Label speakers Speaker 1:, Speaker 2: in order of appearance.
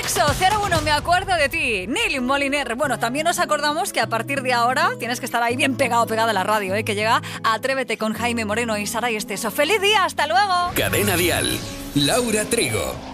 Speaker 1: Nexo 01, me acuerdo de ti. Neil Moliner. Bueno, también nos acordamos que a partir de ahora tienes que estar ahí bien pegada a la radio, que llega Atrévete con Jaime Moreno y Sara y Esteso. ¡Feliz día! ¡Hasta luego!
Speaker 2: Cadena Dial. Laura Trigo.